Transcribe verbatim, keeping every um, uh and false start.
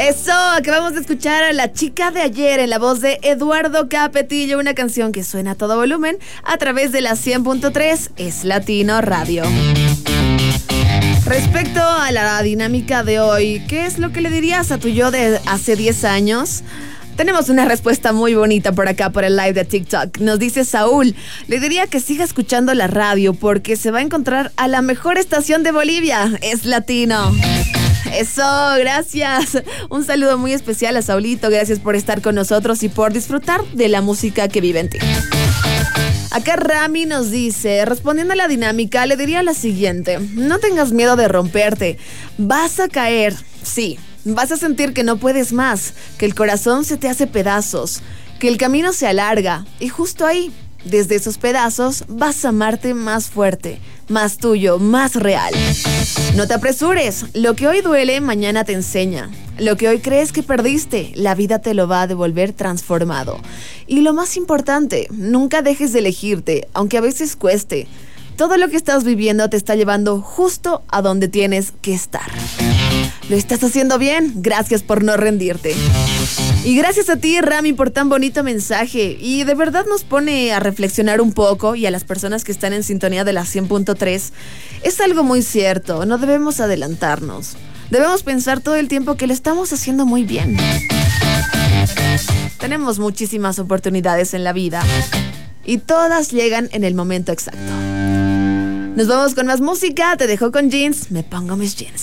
Eso, acabamos de escuchar a La Chica de Ayer en la voz de Eduardo Capetillo, una canción que suena a todo volumen a través de la cien punto tres Es Latino Radio. Respecto a la dinámica de hoy, ¿qué es lo que le dirías a tu yo de hace diez años? Tenemos una respuesta muy bonita por acá, por el live de TikTok. Nos dice Saúl, le diría que siga escuchando la radio porque se va a encontrar a la mejor estación de Bolivia. Es Latino. Eso, gracias. Un saludo muy especial a Saulito. Gracias por estar con nosotros y por disfrutar de la música que vive en ti. Acá Rami nos dice, respondiendo a la dinámica, le diría lo siguiente. No tengas miedo de romperte. Vas a caer, sí. Vas a sentir que no puedes más, que el corazón se te hace pedazos, que el camino se alarga y justo ahí, desde esos pedazos, vas a amarte más fuerte, más tuyo, más real. No te apresures, lo que hoy duele, mañana te enseña. Lo que hoy crees que perdiste, la vida te lo va a devolver transformado. Y lo más importante, nunca dejes de elegirte, aunque a veces cueste. Todo lo que estás viviendo te está llevando justo a donde tienes que estar. Lo estás haciendo bien, gracias por no rendirte. Y gracias a ti, Rami, por tan bonito mensaje. Y de verdad nos pone a reflexionar un poco, y a las personas que están en sintonía de la cien punto tres. Es algo muy cierto, no debemos adelantarnos. Debemos pensar todo el tiempo que lo estamos haciendo muy bien. Tenemos muchísimas oportunidades en la vida y todas llegan en el momento exacto. Nos vamos con más música, te dejo con Jeans, me pongo mis jeans.